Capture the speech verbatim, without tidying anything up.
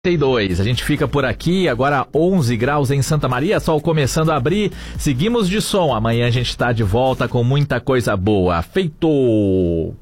e dois. A gente fica por aqui, agora onze graus em Santa Maria, sol começando a abrir. Seguimos de som. Amanhã a gente está de volta com muita coisa boa. Feito!